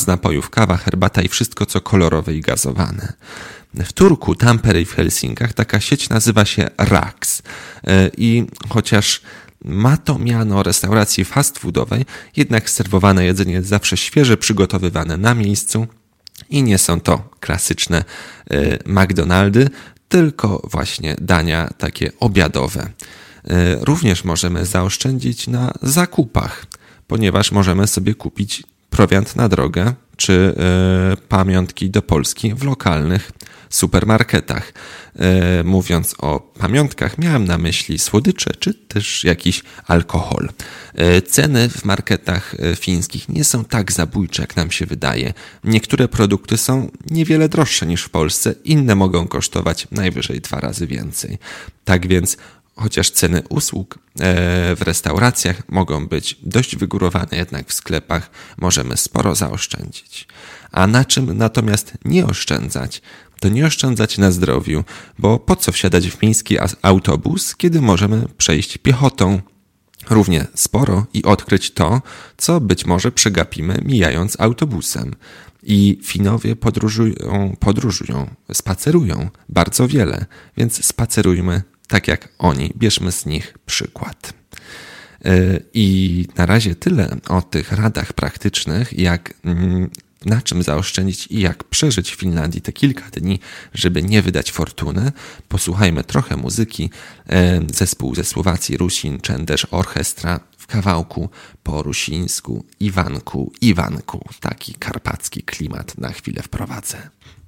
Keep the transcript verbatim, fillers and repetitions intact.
z napojów kawa, herbata i wszystko co kolorowe i gazowane. W Turku, Tampere i w Helsinkach taka sieć nazywa się Rax i chociaż ma to miano restauracji fast foodowej, jednak serwowane jedzenie jest zawsze świeże, przygotowywane na miejscu i nie są to klasyczne McDonaldy, tylko właśnie dania takie obiadowe. Również możemy zaoszczędzić na zakupach, ponieważ możemy sobie kupić prowiant na drogę czy pamiątki do Polski w lokalnych supermarketach. Mówiąc o pamiątkach, miałem na myśli słodycze czy też jakiś alkohol. Ceny w marketach fińskich nie są tak zabójcze, jak nam się wydaje. Niektóre produkty są niewiele droższe niż w Polsce, inne mogą kosztować najwyżej dwa razy więcej. Tak więc chociaż ceny usług w restauracjach mogą być dość wygórowane, jednak w sklepach możemy sporo zaoszczędzić. A na czym natomiast nie oszczędzać? To nie oszczędzać na zdrowiu, bo po co wsiadać w miejski autobus, kiedy możemy przejść piechotą równie sporo i odkryć to, co być może przegapimy mijając autobusem. I Finowie podróżują, podróżują, spacerują bardzo wiele, więc spacerujmy tak jak oni, bierzmy z nich przykład. I na razie tyle o tych radach praktycznych, jak na czym zaoszczędzić i jak przeżyć w Finlandii te kilka dni, żeby nie wydać fortuny. Posłuchajmy trochę muzyki. Zespół ze Słowacji, Rusin Czenderz Orchestra w kawałku po rusińsku Iwanku, Iwanku. Taki karpacki klimat na chwilę wprowadzę.